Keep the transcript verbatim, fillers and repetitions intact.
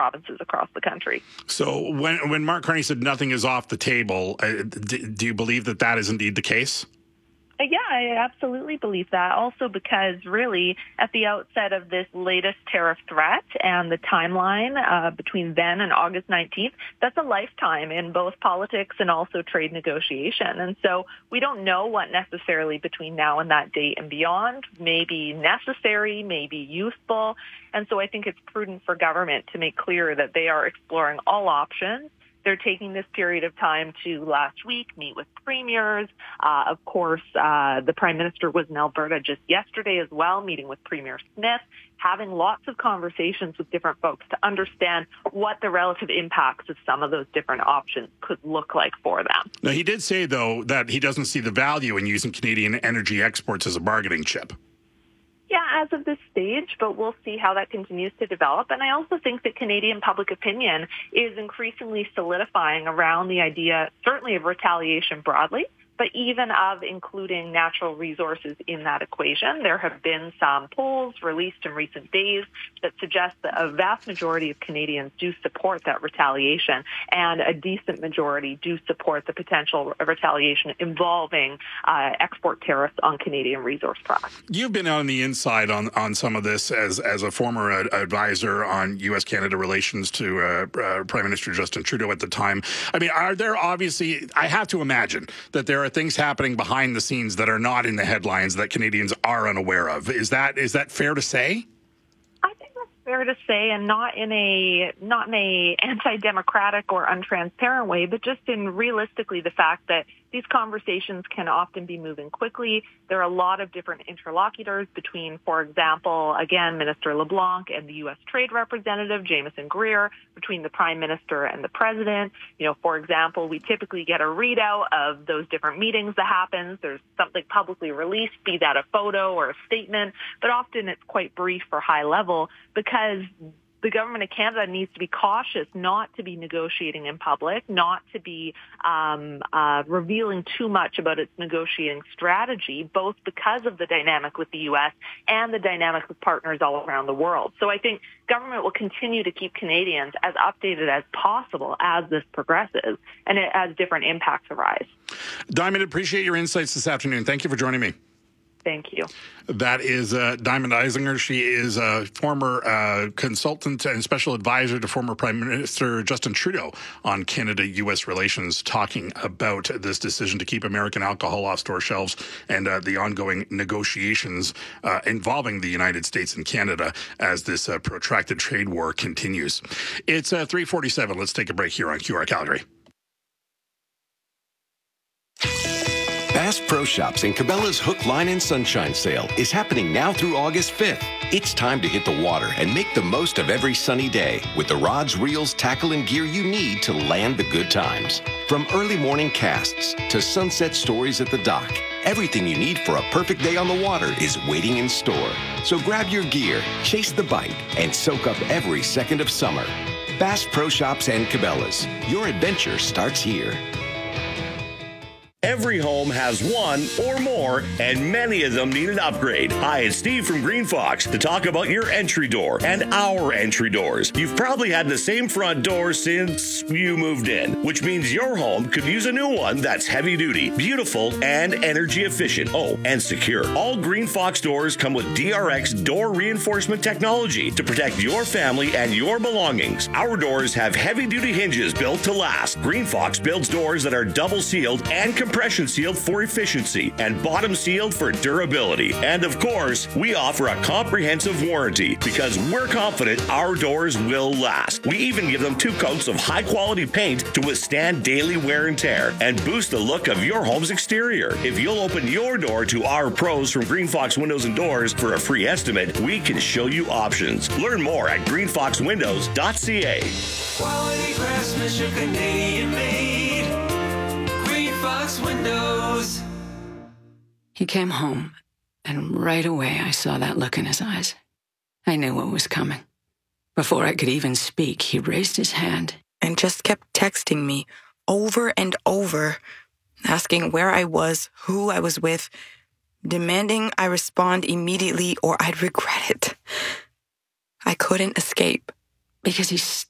provinces across the country. So when when Mark Carney said nothing is off the table, uh, do, do you believe that that is indeed the case? Yeah, I absolutely believe that. Also because really at the outset of this latest tariff threat and the timeline uh, between then and August nineteenth, that's a lifetime in both politics and also trade negotiation. And so we don't know what necessarily between now and that date and beyond may be necessary, may be useful. And so I think it's prudent for government to make clear that they are exploring all options. They're taking this period of time to last week meet with premiers. Uh, of course, uh, the Prime Minister was in Alberta just yesterday as well, meeting with Premier Smith, having lots of conversations with different folks to understand what the relative impacts of some of those different options could look like for them. Now, he did say, though, that he doesn't see the value in using Canadian energy exports as a bargaining chip. Yeah, as of this stage, but we'll see how that continues to develop. And I also think that Canadian public opinion is increasingly solidifying around the idea, certainly of retaliation broadly, but even of including natural resources in that equation. There have been some polls released in recent days that suggest that a vast majority of Canadians do support that retaliation, and a decent majority do support the potential retaliation involving uh, export tariffs on Canadian resource products. You've been on the inside on, on some of this as, as a former uh, advisor on U S Canada relations to uh, uh, Prime Minister Justin Trudeau at the time. I mean, are there obviously, I have to imagine that there are things happening behind the scenes that are not in the headlines that Canadians are unaware of. Is that is that fair to say? I think that's fair to say, and not in a not in a anti-democratic or untransparent way, but just in realistically the fact that these conversations can often be moving quickly. There are a lot of different interlocutors between, for example, again, Minister LeBlanc and the U S Trade Representative, Jameson Greer, between the Prime Minister and the President. You know, for example, we typically get a readout of those different meetings that happens. There's something publicly released, be that a photo or a statement, but often it's quite brief or high level because the government of Canada needs to be cautious not to be negotiating in public, not to be um, uh, revealing too much about its negotiating strategy, both because of the dynamic with the U S and the dynamic with partners all around the world. So I think government will continue to keep Canadians as updated as possible as this progresses and as different impacts arise. Diamond, appreciate your insights this afternoon. Thank you for joining me. Thank you. That is uh, Diamond Eisinger. She is a former uh, consultant and special advisor to former Prime Minister Justin Trudeau on Canada-U S relations, talking about this decision to keep American alcohol off store shelves and uh, the ongoing negotiations uh, involving the United States and Canada as this uh, protracted trade war continues. It's uh, three forty-seven. Let's take a break here on Q R Calgary. Bass Pro Shops and Cabela's Hook, Line, and Sunshine sale is happening now through August fifth. It's time to hit the water and make the most of every sunny day with the rods, reels, tackle, and gear you need to land the good times. From early morning casts to sunset stories at the dock, everything you need for a perfect day on the water is waiting in store. So grab your gear, chase the bite, and soak up every second of summer. Bass Pro Shops and Cabela's. Your adventure starts here. Every home has one or more, and many of them need an upgrade. Hi, it's Steve from Green Fox to talk about your entry door and our entry doors. You've probably had the same front door since you moved in, which means your home could use a new one that's heavy duty, beautiful, and energy efficient. Oh, and secure. All Green Fox doors come with D R X door reinforcement technology to protect your family and your belongings. Our doors have heavy duty hinges built to last. Green Fox builds doors that are double sealed and compression sealed for efficiency and bottom sealed for durability. And of course, we offer a comprehensive warranty because we're confident our doors will last. We even give them two coats of high quality paint to withstand daily wear and tear and boost the look of your home's exterior. If you'll open your door to our pros from Green Fox Windows and Doors for a free estimate, we can show you options. Learn more at green fox windows dot c a. Quality craftsmanship, Canadian made. Fox Windows. He came home, and right away I saw that look in his eyes. I knew what was coming. Before I could even speak, he raised his hand and just kept texting me over and over, asking where I was, who I was with, demanding I respond immediately or I'd regret it. I couldn't escape because he